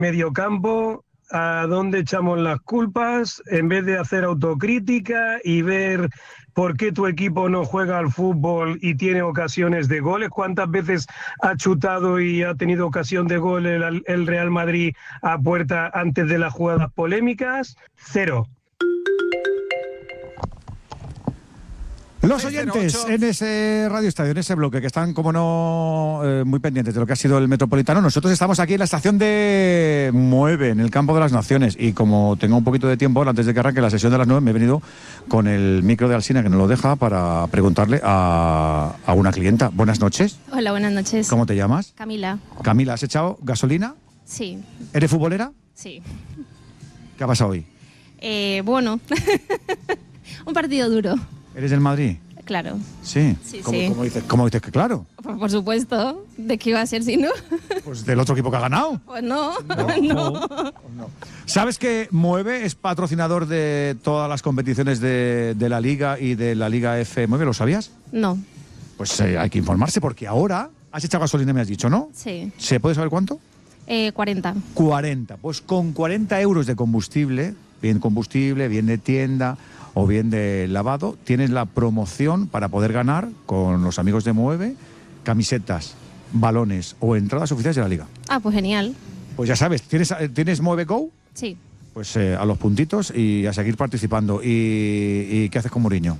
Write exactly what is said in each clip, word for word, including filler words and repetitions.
mediocampo, a dónde echamos las culpas, en vez de hacer autocrítica y ver por qué tu equipo no juega al fútbol y tiene ocasiones de goles. ¿Cuántas veces ha chutado y ha tenido ocasión de gol el, el Real Madrid a puerta antes de las jugadas polémicas? Cero. Los oyentes en ese Radio Estadio, en ese bloque, que están, como no, eh, muy pendientes de lo que ha sido el Metropolitano. Nosotros estamos aquí en la estación de Mueve, en el Campo de las Naciones. Y como tengo un poquito de tiempo ahora, antes de que arranque la sesión de las nueve, me he venido con el micro de Alsina, que nos lo deja, para preguntarle a, a una clienta. Buenas noches. Hola, buenas noches. ¿Cómo te llamas? Camila. Camila, ¿has echado gasolina? Sí. ¿Eres futbolera? Sí. ¿Qué ha pasado hoy? Eh, bueno, un partido duro. ¿Eres del Madrid? Claro. Sí. Sí, ¿Cómo, sí. ¿cómo dices, ¿Cómo dices que claro? Por, por supuesto. ¿De qué iba a ser si no? Pues del otro equipo que ha ganado. Pues no, No, no. no, no. ¿Sabes que Mueve es patrocinador de todas las competiciones de, de la Liga y de la Liga F? ¿Mueve? ¿Lo sabías? No. Pues eh, hay que informarse porque ahora has echado gasolina, me has dicho, ¿no? Sí. ¿Se puede saber cuánto? Eh, cuarenta. cuarenta. Pues con cuarenta euros de combustible, bien combustible, bien de tienda o bien de lavado, tienes la promoción para poder ganar con los amigos de Mueve camisetas, balones o entradas oficiales de la Liga. Ah, pues genial. Pues ya sabes, ¿tienes, ¿tienes Mueve Go? Sí. Pues eh, a los puntitos y a seguir participando. ¿Y, y qué haces con Mourinho?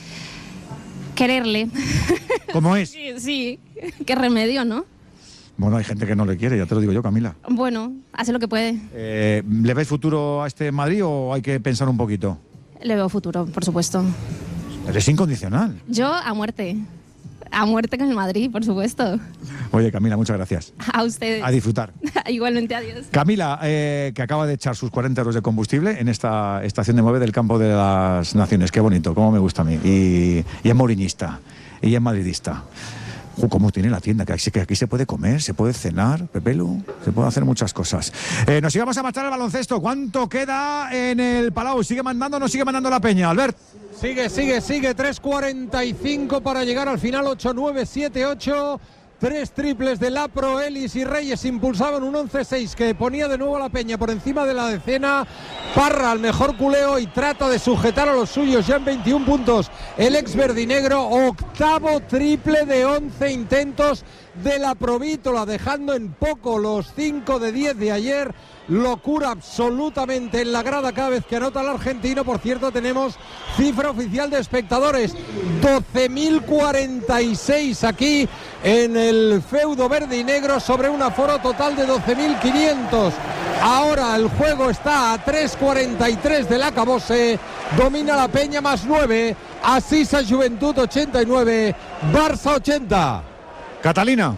Quererle. ¿Cómo es? Sí, sí. Qué remedio, ¿no? Bueno, hay gente que no le quiere, ya te lo digo yo, Camila. Bueno, hace lo que puede. Eh, ¿Le ves futuro a este Madrid o hay que pensar un poquito? Le veo futuro, por supuesto. Eres incondicional. Yo a muerte. A muerte con el Madrid, por supuesto. Oye, Camila, muchas gracias. A ustedes. A disfrutar. Igualmente, adiós. Camila, eh, que acaba de echar sus cuarenta euros de combustible en esta estación de Mueve del Campo de las Naciones. Qué bonito, cómo me gusta a mí. Y, y es mouriñista, y es madridista. Uh, cómo tiene la tienda, que aquí, que aquí se puede comer, se puede cenar, Pepelu, se puede hacer muchas cosas. Eh, nos íbamos a marchar al baloncesto. ¿Cuánto queda en el Palau? ¿Sigue mandando o no sigue mandando la Peña, Albert? Sigue, sigue, sigue. tres cuarenta y cinco para llegar al final. ocho nueve, siete ocho. Tres triples de Lapro, Ellis y Reyes impulsaban un once seis que ponía de nuevo a la Peña por encima de la decena. Parra al mejor culeo y trata de sujetar a los suyos ya en veintiún puntos. El ex verdinegro, octavo triple de once intentos de la Provítola, dejando en poco los cinco de diez de ayer. Locura absolutamente en la grada cada vez que anota el argentino. Por cierto, tenemos cifra oficial de espectadores, doce mil cuarenta y seis aquí en el feudo verde y negro sobre un aforo total de doce mil quinientos. Ahora el juego está a tres cuarenta y tres del acabose, domina la Peña más nueve, Asisa Juventud ochenta y nueve, Barça ochenta. Catalina.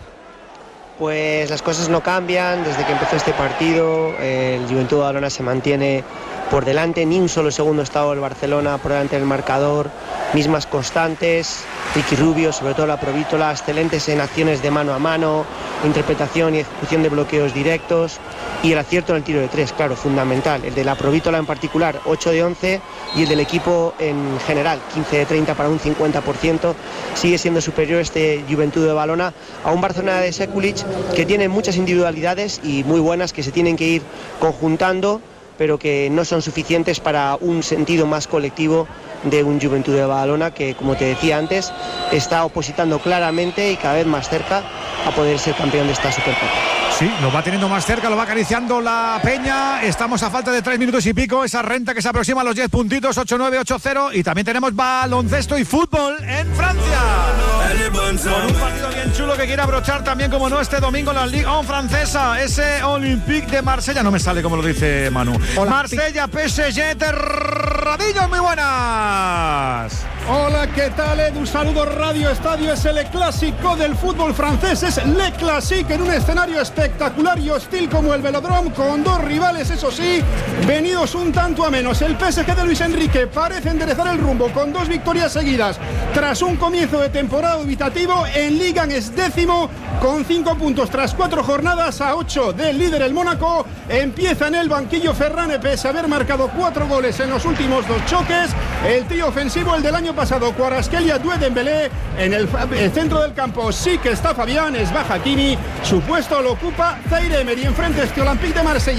Pues las cosas no cambian desde que empezó este partido. El Juventud de Badalona se mantiene por delante, ni un solo segundo estado el Barcelona por delante del marcador, mismas constantes. Ricky Rubio, sobre todo la Provítola, excelentes en acciones de mano a mano, interpretación y ejecución de bloqueos directos, y el acierto en el tiro de tres, claro, fundamental. El de la Provítola en particular, ocho de once, y el del equipo en general, quince de treinta para un cincuenta por ciento. Sigue siendo superior este Juventud de Badalona a un Barcelona de Sekulic que tiene muchas individualidades y muy buenas que se tienen que ir conjuntando, pero que no son suficientes para un sentido más colectivo de un Juventud de Badalona que, como te decía antes, está opositando claramente y cada vez más cerca a poder ser campeón de esta Supercopa. Sí, lo va teniendo más cerca, lo va acariciando la Peña. Estamos a falta de tres minutos y pico. Esa renta que se aproxima a los diez puntitos, ocho nueve, ocho cero. Y también tenemos baloncesto y fútbol en Francia. Con un partido bien chulo que quiere abrochar también, como no, este domingo la Ligue uno francesa. Ese Olympique de Marsella. No me sale como lo dice Manu. Hola, Marsella, P S G, Terradillos, muy buenas. Hola, ¿qué tal, Edu? Un saludo, Radio Estadio. Es el clásico del fútbol francés. Es Le Classique en un escenario espectacular y hostil como el Velodrome, con dos rivales, eso sí, venidos un tanto a menos. El P S G de Luis Enrique parece enderezar el rumbo con dos victorias seguidas tras un comienzo de temporada dubitativo. En Liga es décimo con cinco puntos tras cuatro jornadas, a ocho del líder el Mónaco. Empieza en el banquillo Ferran, pese a haber marcado cuatro goles en los últimos dos choques. El trío ofensivo, el del año pasado, Kvaratskhelia, Doué, Dembélé. En el, el centro del campo sí que está Fabián, es Hakimi. Su puesto lo ocupa Zaire Emery. Enfrente este Olympique de Marsella.